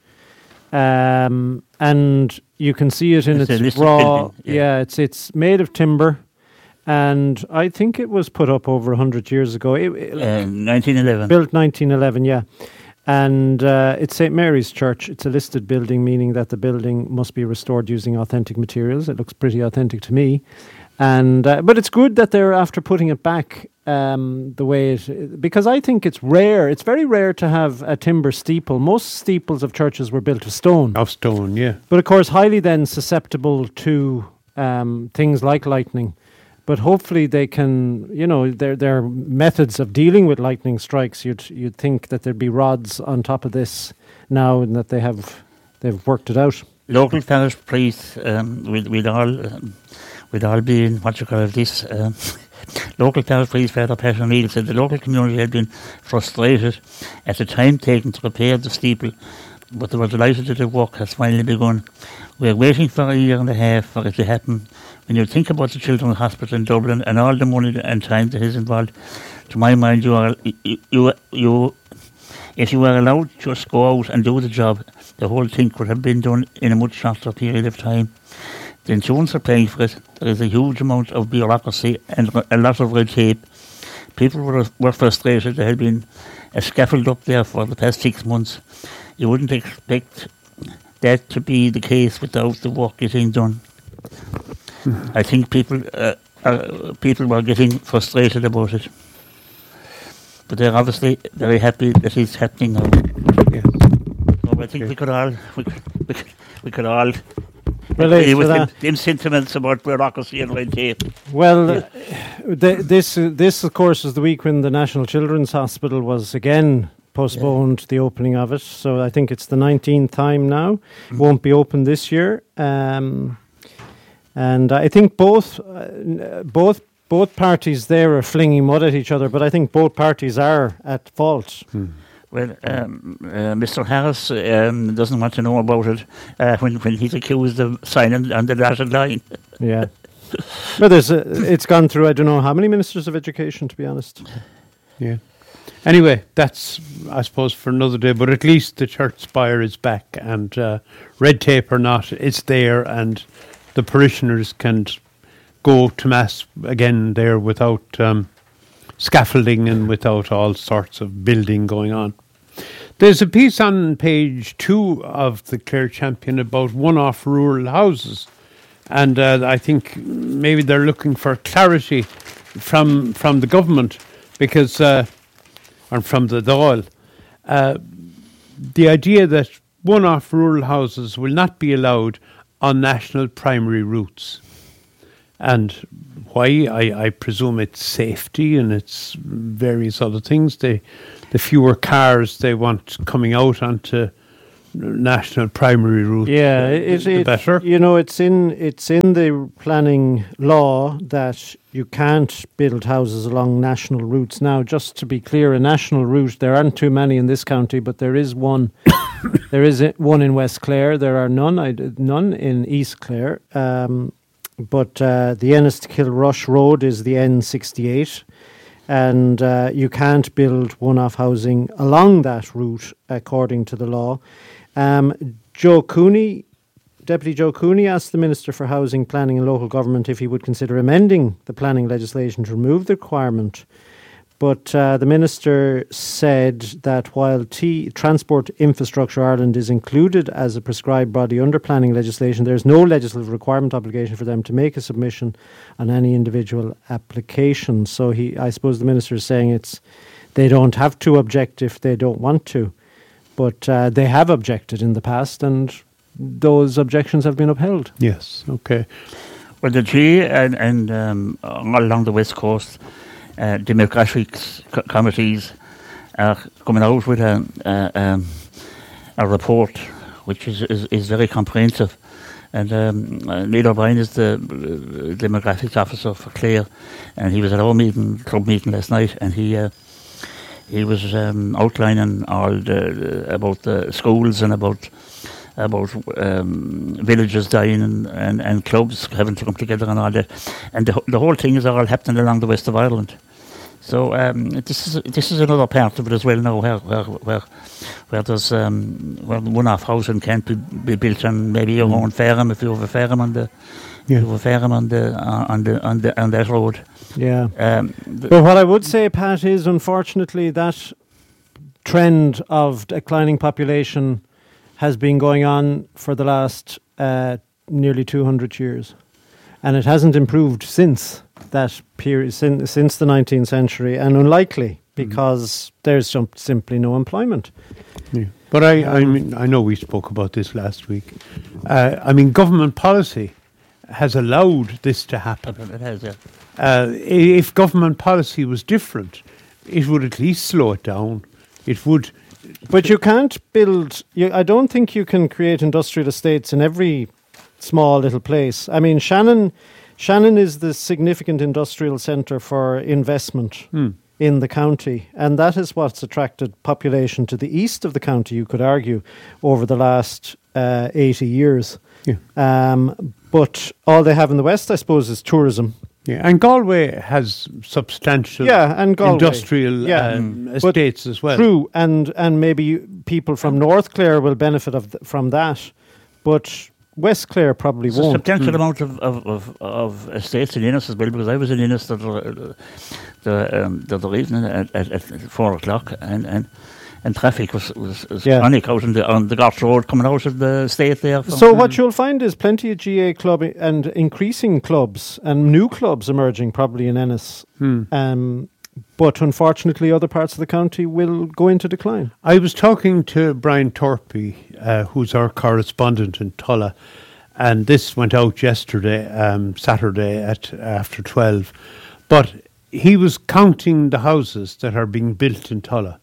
Um and you can see it in It's a its listed raw building, yeah. yeah. it's it's made of timber. And I think it was put up over one hundred years ago. It, it, Uh, nineteen eleven. Built nineteen eleven, yeah. And uh, it's Saint Mary's Church. It's a listed building, meaning that the building must be restored using authentic materials. It looks pretty authentic to me. And uh, but it's good that they're after putting it back um, the way it... Because I think it's rare. It's very rare to have a timber steeple. Most steeples of churches were built of stone. Of stone, yeah. But of course, highly then susceptible to um, things like lightning. But hopefully they can, you know, their their methods of dealing with lightning strikes. You'd you'd think that there'd be rods on top of this now, and that they have they've worked it out. Local parish priest, um, we'd, we'd all um, we'd all be in what you call this. Um, local parish priest Father Patrick O'Neill said the local community had been frustrated at the time taken to repair the steeple, but they were delighted that the work has finally begun. We're waiting for a year and a half for it to happen. When you think about the Children's Hospital in Dublin and all the money and time that is involved, to my mind, you are you you, you if you were allowed to just go out and do the job, the whole thing could have been done in a much shorter period of time. The insurance are paying for it. There is a huge amount of bureaucracy and a lot of red tape. People were were frustrated. There had been a scaffold up there for the past six months. You wouldn't expect that to be the case without the work getting done. I think people uh, uh, people were getting frustrated about it, but they're obviously very happy that it's happening now. Yeah. So I think we could all we could, we could, we could all Relate agree to with them, that. them sentiments about bureaucracy and red tape. Well, Yeah. uh, th- this uh, this of course is the week when the National Children's Hospital was again postponed, the opening of it. So I think it's the nineteenth time now. Mm-hmm. Won't be open this year. Um, and I think both uh, n- both both parties there are flinging mud at each other, but I think both parties are at fault. Well, um, uh, Mister Harris um, doesn't want to know about it uh, when when he's accused of signing on the dotted line. Yeah. But there's a, it's gone through, I don't know how many ministers of education, to be honest. Yeah. Anyway, that's, I suppose, for another day, but at least the church spire is back, and uh, red tape or not, it's there, and the parishioners can go to Mass again there without um, scaffolding and without all sorts of building going on. There's a piece on page two of the Clare Champion about one-off rural houses, and uh, I think maybe they're looking for clarity from from the government, because... Uh, and from the Dáil, uh, the idea that one-off rural houses will not be allowed on national primary routes. And why? I, I presume it's safety and it's various other things. They, the fewer cars they want coming out onto national primary routes, Yeah, uh, it, the it, better. You know, it's in it's in the planning law that you can't build houses along national routes. Now, just to be clear, a national route, there aren't too many in this county, but there is one. There is a- one in West Clare. There are none. I, d- none in East Clare. Um, but uh, the Enniskilrush Road is the N sixty-eight. And uh, you can't build one-off housing along that route, according to the law. Um, Joe Cooney, Deputy Joe Cooney, asked the Minister for Housing, Planning and Local Government if he would consider amending the planning legislation to remove the requirement But uh, the minister said that while T- Transport Infrastructure Ireland is included as a prescribed body under planning legislation, there is no legislative requirement obligation for them to make a submission on any individual application. So he, I suppose the minister is saying it's they don't have to object if they don't want to, but uh, they have objected in the past, and those objections have been upheld. Yes, okay. Well, the G and, and um, all along the West Coast, uh, demographics co- committees are coming out with a, a, um, a report which is, is, is very comprehensive. And um, uh, Neil O'Brien is the uh, demographics officer for Clare, and he was at our meeting, club meeting last night, and he uh, he was um, outlining all the, uh, about the schools and about about um, villages dying and, and, and clubs having to come together and all that. And the, the whole thing is all happening along the west of Ireland. So um, this is this is another part of it as well now, where where where, where there's um, where one-off housing can't be, be built on maybe your own farm if you have a farm on the yeah. you have a farm on the uh, on the on the on that road. Yeah. Um, but what I would say, Pat, is unfortunately that trend of declining population has been going on for the last uh, nearly two hundred years, and it hasn't improved since that period, since, since the nineteenth century, and unlikely because mm. there's some, simply no employment. Yeah. But I, I mean, I know we spoke about this last week. Uh, I mean, government policy has allowed this to happen. It has, yeah. Uh, if government policy was different, it would at least slow it down. It would. But you can't build. You, I don't think you can create industrial estates in every small little place. I mean, Shannon, Shannon is the significant industrial centre for investment hmm. in the county, and that is what's attracted population to the east of the county, you could argue, over the last uh, eighty years. Yeah. Um, but all they have in the west, I suppose, is tourism. Yeah, and Galway has substantial yeah, and Galway. industrial yeah. um, mm. estates but as well. True, and and maybe people from North Clare will benefit of th- from that, but West Clare probably There's won't. a substantial mm. amount of, of, of, of estates in Innis as well, because I was in Innis the, the, the, um, the other evening at, at, at four o'clock, and, and and traffic was was, was yeah. panic out on the on the Gart Road coming out of the state there. So what you'll find is plenty of G A club I- and increasing clubs and new clubs emerging probably in Ennis. Hmm. Um, but unfortunately, other parts of the county will go into decline. I was talking to Brian Torpy, uh, who's our correspondent in Tulla, and this went out yesterday, um, Saturday at after twelve. But he was counting the houses that are being built in Tulla.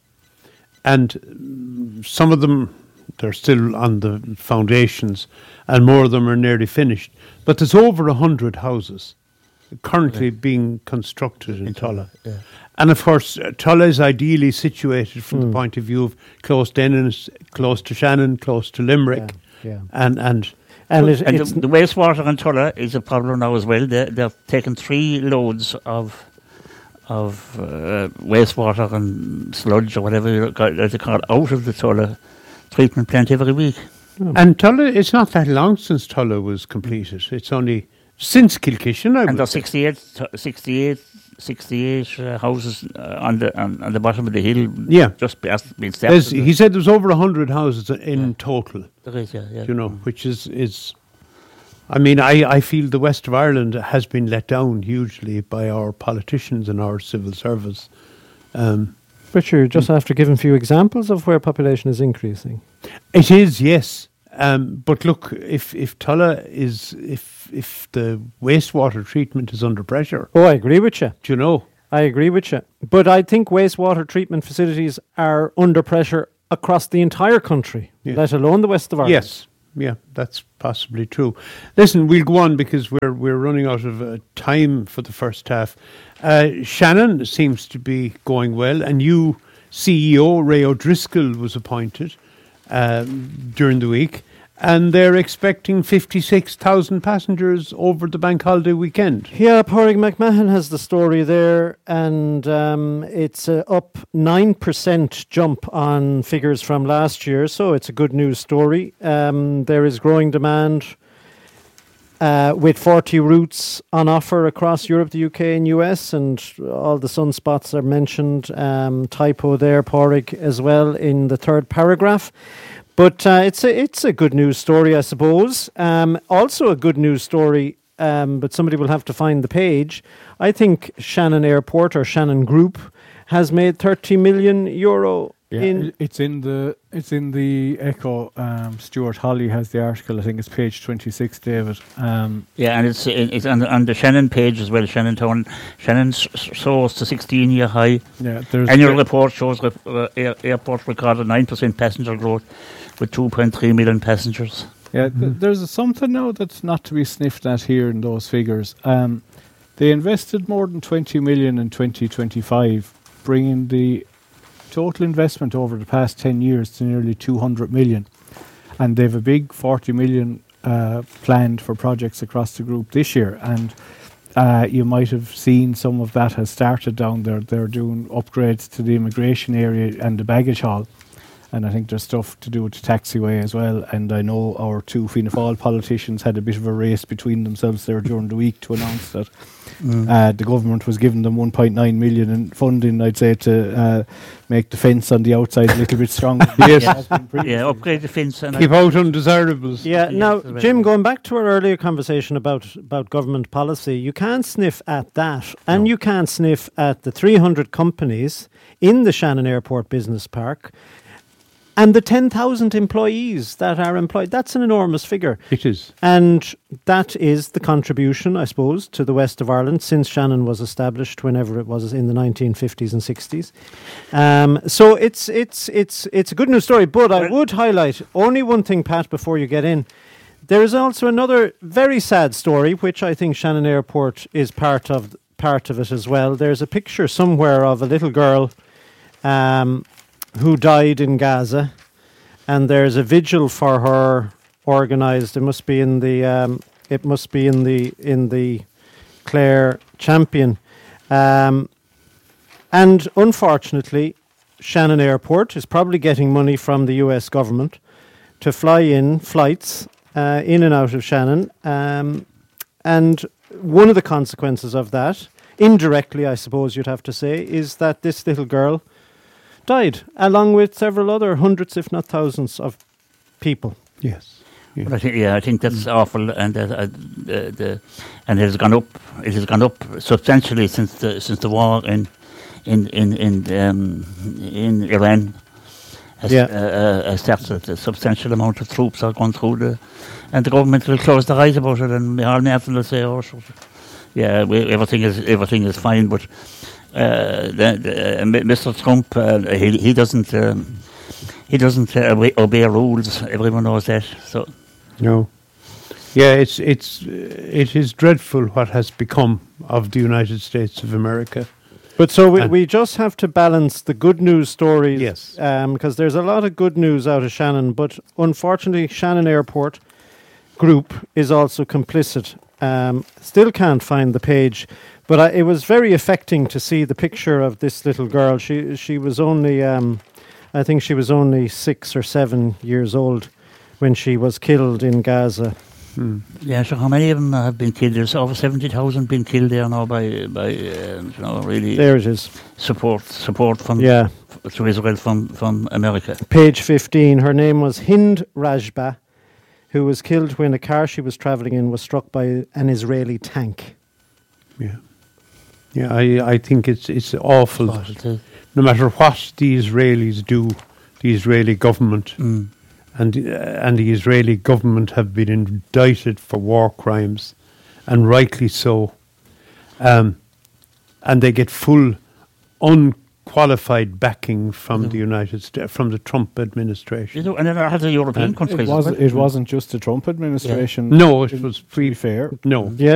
And some of them, they're still on the foundations, and more of them are nearly finished. But there's over a hundred houses currently yeah. being constructed in, in Tulla. Yeah. And of course, uh, Tulla is ideally situated from mm. the point of view of close to Ennis, close to Shannon, close to Limerick. Yeah. yeah. And, and, and, it, and the, the wastewater in Tulla is a problem now as well. They, they're taking three loads of of uh, wastewater and sludge or whatever you call it, out of the Tulla treatment plant every week. Oh. And Tulla, it's not that long since Tulla was completed. It's only since Kilkishen, I And would there's sixty-eight, sixty-eight, sixty-eight uh, houses uh, on the on, on the bottom of the hill. Yeah. Just been started. He said there's over one hundred houses in yeah. total. There is, yeah. yeah. You know, which is... is I mean, I, I feel the west of Ireland has been let down hugely by our politicians and our civil service. Um, but you're just after giving a few examples of where population is increasing. It is, yes. Um, but look, if if Tulla is, if if the wastewater treatment is under pressure. Oh, I agree with you. Do you know? I agree with you. But I think wastewater treatment facilities are under pressure across the entire country, yeah. let alone the west of Ireland. Yes. Yeah, that's possibly true. Listen, we'll go on because we're we're running out of uh, time for the first half. Uh, Shannon seems to be going well, and new C E O Ray O'Driscoll was appointed um, during the week, and they're expecting fifty-six thousand passengers over the bank holiday weekend. Yeah, Pádraig McMahon has the story there, and um, it's uh, up nine percent jump on figures from last year, so it's a good news story. Um, there is growing demand uh, with forty routes on offer across Europe, the U K and U S, and all the sunspots are mentioned, um, typo there, Porrig, as well in the third paragraph. But uh, it's a it's a good news story, I suppose. Um, also a good news story, um, but somebody will have to find the page. I think Shannon Airport or Shannon Group has made thirty million euro. Yeah, in it's in the it's in the Echo. Um, Stuart Holly has the article. I think it's page twenty-six, David. Um, yeah, and it's it's on the, on the Shannon page as well. Shannon Town, Shannon s- soars to sixteen-year high. Yeah, there's annual there, report shows uh, air, airport recorded nine percent passenger growth with two point three million passengers. Yeah, mm-hmm. th- there's something now that's not to be sniffed at here in those figures. Um, they invested more than twenty million in twenty twenty-five, bringing the total investment over the past ten years to nearly two hundred million, and they've a big forty million uh, planned for projects across the group this year. And uh, you might have seen some of that has started down there. They're doing upgrades to the immigration area and the baggage hall, and I think there's stuff to do with the taxiway as well. And I know our two Fianna Fáil politicians had a bit of a race between themselves there during the week to announce that mm. uh, the government was giving them one point nine million in funding, I'd say, to uh, make the fence on the outside a little bit stronger. Yes, yeah, upgrade the fence and keep out undesirables. Yeah. Now, Jim, going back to our earlier conversation about about government policy, you can't sniff at that, and no. you can't sniff at the three hundred companies in the Shannon Airport Business Park. And the ten thousand employees that are employed, that's an enormous figure. It is. And that is the contribution, I suppose, to the west of Ireland since Shannon was established, whenever it was in the nineteen fifties and sixties. Um, so it's it's it's it's a good news story, but I would highlight only one thing, Pat, before you get in. There is also another very sad story, which I think Shannon Airport is part of part of it as well. There's a picture somewhere of a little girl um who died in Gaza, and there's a vigil for her organised. It must be in the um, it must be in the in the Clare Champion, um, and unfortunately, Shannon Airport is probably getting money from the U S government to fly in flights uh, in and out of Shannon, um, and one of the consequences of that, indirectly, I suppose you'd have to say, is that this little girl died, along with several other hundreds, if not thousands, of people. Yes. Yeah, but I think, yeah, I think that's awful, and uh, uh, the, the and it has gone up. It has gone up substantially since the since the war in in in in, um, in Iran has, yeah. uh, uh, started. A substantial amount of troops are gone through the, and the government will close their eyes about it, and Micheál Martin will say, "Oh, sure, yeah, we, everything is everything is fine," but. Uh, the, the, uh, Mister Trump, uh, he he doesn't um, he doesn't uh, obey, obey rules. Everyone knows that. So no, yeah, it's it's uh, it is dreadful what has become of the United States of America. But so we we just have to balance the good news stories, yes, um, because there's a lot of good news out of Shannon. But unfortunately, Shannon Airport Group is also complicit. Um, still can't find the page. But I, it was very affecting to see the picture of this little girl. She she was only, um, I think she was only six or seven years old when she was killed in Gaza. Hmm. Yeah, so how many of them have been killed? There's over seventy thousand been killed there now by by uh, you know really. There it is. Support support from yeah f- to Israel from from America. Page fifteen. Her name was Hind Rajba, who was killed when a car she was travelling in was struck by an Israeli tank. Yeah. Yeah, I, I think it's it's awful. Oh, it is. No matter what the Israelis do, the Israeli government mm. and uh, and the Israeli government have been indicted for war crimes, and rightly so. Um, and they get full, unqualified backing from mm. the United States, from the Trump administration. You know, and then I had the European and countries. It wasn't, it wasn't just the Trump administration. Yeah. No, it was pretty fair. No. Yeah.